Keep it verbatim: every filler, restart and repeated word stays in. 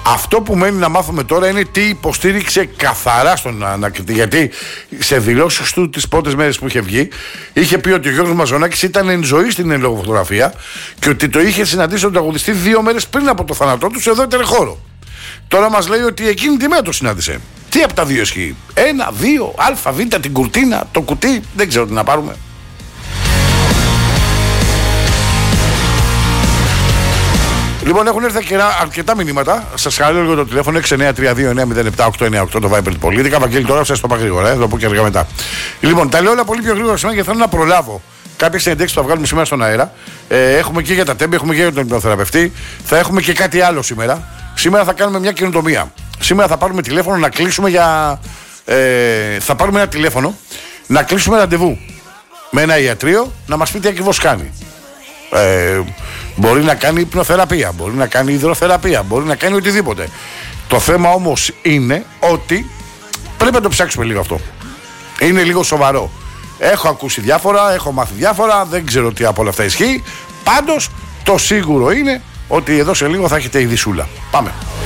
Αυτό που μένει να μάθουμε τώρα είναι τι υποστήριξε καθαρά στον ανακριτή. Γιατί σε δηλώσεις του τις πρώτες μέρες που είχε βγει, είχε πει ότι ο Γιώργος Μαζονάκης ήταν εν ζωή στην εν λόγω φωτογραφία και ότι το είχε συναντήσει τον τραγουδιστή δύο μέρες πριν από το θάνατό του σε εδώ χώρο. Τώρα μας λέει ότι εκείνη τη μέρα το συνάντησε. Τι από τα δύο ισχύει? Ένα, δύο, α, β, την κουρτίνα, το κουτί, δεν ξέρω τι να πάρουμε. Λοιπόν, έχουν έρθει αρκετά μηνύματα. Σας χαρώ λίγο το τηλέφωνο έξι εννιά τρία δύο εννιά μηδέν επτά οκτώ εννιά οκτώ το Viber του Πολίτικα. Βαγγέλη, τώρα σας το πάω γρήγορα, ε, θα το πω και αργά μετά. Λοιπόν, τα λέω όλα πολύ πιο γρήγορα σήμερα και θέλω να προλάβω κάποιες συνεντεύξεις που θα βγάλουμε σήμερα στον αέρα. Ε, έχουμε και για τα τέμπη, έχουμε και για τον υπνοθεραπευτή. Θα έχουμε και κάτι άλλο σήμερα. Σήμερα θα κάνουμε μια καινοτομία. Σήμερα θα πάρουμε τηλέφωνο να κλείσουμε για. Ε, θα πάρουμε ένα τηλέφωνο να κλείσουμε ραντεβού με ένα ιατρείο να μας πει τι ακριβώς κάνει. Ε, μπορεί να κάνει υπνοθεραπεία, μπορεί να κάνει υδροθεραπεία, μπορεί να κάνει οτιδήποτε. Το θέμα όμως είναι ότι πρέπει να το ψάξουμε λίγο αυτό. Είναι λίγο σοβαρό. Έχω ακούσει διάφορα, έχω μάθει διάφορα, δεν ξέρω τι από όλα αυτά ισχύει. Πάντως το σίγουρο είναι ότι εδώ σε λίγο θα έχετε ειδισούλα. Πάμε.